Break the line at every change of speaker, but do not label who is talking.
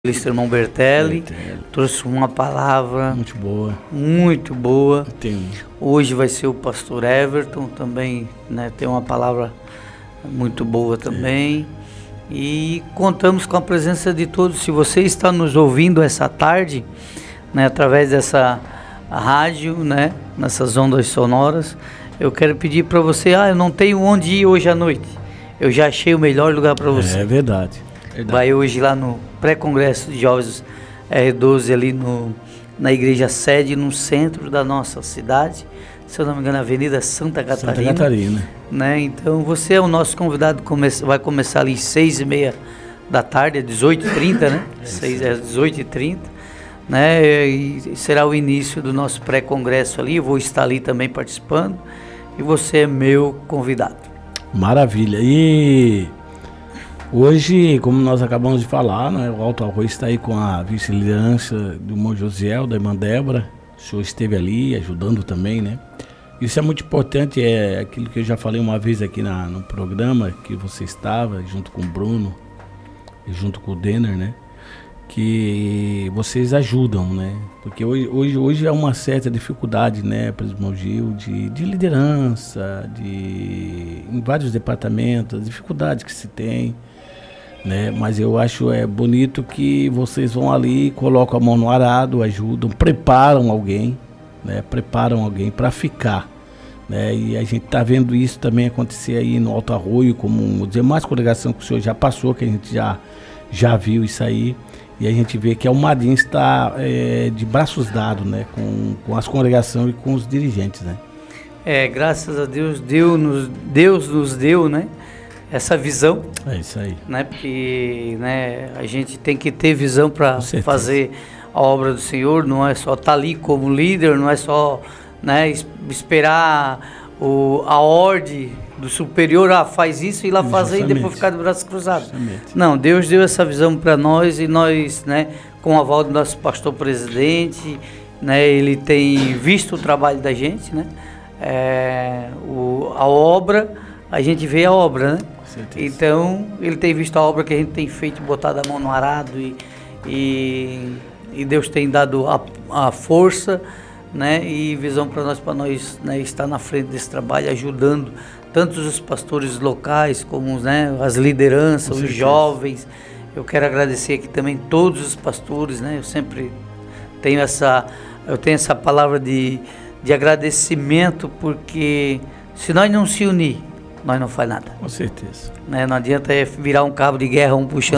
Irmão Bertelli, trouxe uma palavra muito boa. Hoje vai ser o pastor Everton também, né, tem uma palavra muito boa também. E contamos com a presença de todos. Se você está nos ouvindo essa tarde, né, através dessa rádio, né, nessas ondas sonoras, eu quero pedir para você, eu não tenho onde ir hoje à noite. Eu já achei o melhor lugar para você.
É verdade.
Vai hoje lá no pré-congresso de jovens R12 ali na igreja sede, no centro da nossa cidade, se eu não me engano, Avenida Santa Catarina. Né? Então você é o nosso convidado, vai começar ali às 6h30 da tarde, às 18h30, né? Às 18h30, né? E será o início do nosso pré-congresso ali, eu vou estar ali também participando, e você é meu convidado.
Maravilha. E hoje, como nós acabamos de falar, né, o Alto Arroz está aí com a vice-liderança do irmão Josiel, da irmã Débora. O senhor esteve ali ajudando também, né? Isso é muito importante, é aquilo que eu já falei uma vez aqui no programa, que você estava junto com o Bruno e junto com o Denner, né? Que vocês ajudam, né? Porque hoje é uma certa dificuldade, né, para o irmão Gil, de liderança, em vários departamentos, as dificuldades que se tem, né? Mas eu acho bonito que vocês vão ali, colocam a mão no arado, ajudam, preparam alguém, né? Preparam alguém para ficar, né? E a gente está vendo isso também acontecer aí no Alto Arroio, como as demais congregações que o senhor já passou, que a gente já viu isso aí. E a gente vê que a Almadinha está de braços dados, né, com as congregações e com os dirigentes, né? Graças a Deus, Deus nos deu, né, essa visão. É isso aí. Né, porque, né, a gente tem que ter visão para fazer a obra do Senhor, não é só estar ali como líder, não é só, né, esperar a ordem do superior, faz isso e lá fazer e depois ficar de braços cruzados. Não, Deus deu essa visão para nós e nós, né, com o aval do nosso pastor presidente, né, ele tem visto o trabalho da gente, né, a obra, a gente vê a obra, né? Então, ele tem visto a obra que a gente tem feito, botado a mão no arado e Deus tem dado a força, né, e visão para nós, né, estar na frente desse trabalho, ajudando tanto os pastores locais como, né, as lideranças, os jovens. Eu quero agradecer aqui também todos os pastores, né? Eu sempre tenho essa palavra de agradecimento, porque se nós não se unir, nós não faz nada. Com certeza. Né? Não adianta virar um cabo de guerra, um puxando